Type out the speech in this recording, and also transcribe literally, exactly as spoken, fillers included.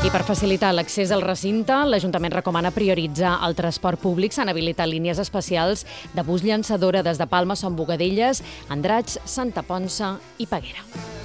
I per facilitar l'accés al recinte, l'Ajuntament recomana prioritzar el transport públic. S'han habilitat línies especials de bus llançadora des de Palma, Son Bogadelles, Andratx, Santa Ponça i Peguera.